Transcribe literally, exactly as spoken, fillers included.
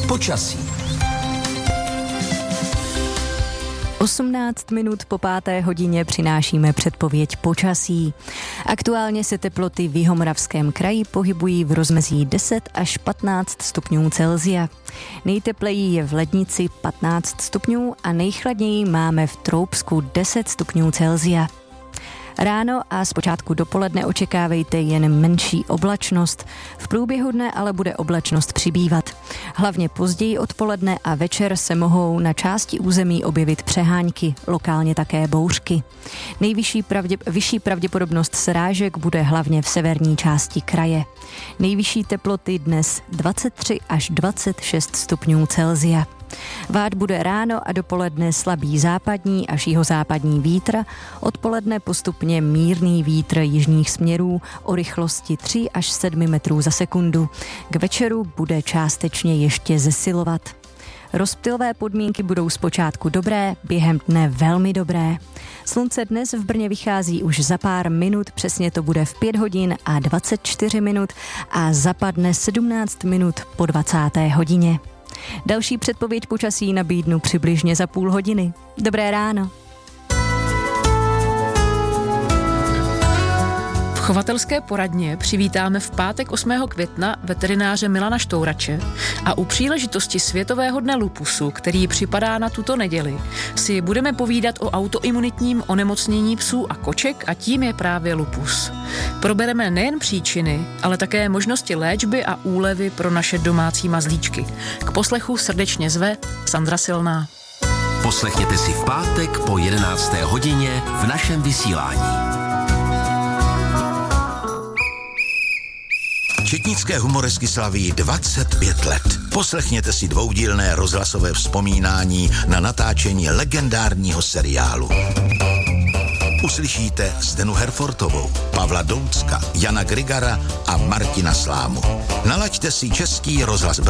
počasí. osmnáct minut po páté hodině přinášíme předpověď počasí. Aktuálně se teploty v Jihomoravském kraji pohybují v rozmezí deset až patnáct stupňů Celsia. Nejtepleji je v Lednici patnáct stupňů a nejchladněji máme v Troubsku deset stupňů Celsia. Ráno a zpočátku dopoledne očekávejte jen menší oblačnost. V průběhu dne ale bude oblačnost přibývat. Hlavně později odpoledne a večer se mohou na části území objevit přehánky, lokálně také bouřky. Nejvyšší pravdě, vyšší pravděpodobnost srážek bude hlavně v severní části kraje. Nejvyšší teploty dnes dvacet tři až dvacet šest stupňů Celsia. Vát bude ráno a dopoledne slabý západní až jihozápadní vítr, odpoledne postupně mírný vítr jižních směrů o rychlosti tři až sedm metrů za sekundu. K večeru bude částečně ještě zesilovat. Rozptylové podmínky budou zpočátku dobré, během dne velmi dobré. Slunce dnes v Brně vychází už za pár minut, přesně to bude v pět hodin a dvacet čtyři minut a zapadne sedmnáct minut po dvacáté hodině. Další předpověď počasí nabídnu přibližně za půl hodiny. Dobré ráno. V chovatelské poradně přivítáme v pátek osmého května veterináře Milana Štourače a u příležitosti Světového dne lupusu, který připadá na tuto neděli, si budeme povídat o autoimunitním onemocnění psů a koček a tím je právě lupus. Probereme nejen příčiny, ale také možnosti léčby a úlevy pro naše domácí mazlíčky. K poslechu srdečně zve Sandra Silná. Poslechněte si v pátek po jedenácté hodině v našem vysílání. Četnické humoresky slaví dvacet pět let. Poslechněte si dvoudílné rozhlasové vzpomínání na natáčení legendárního seriálu. Uslyšíte Zdenu Herfortovou, Pavla Doucka, Jana Grigara a Martina Slámu. Nalaďte si Český rozhlas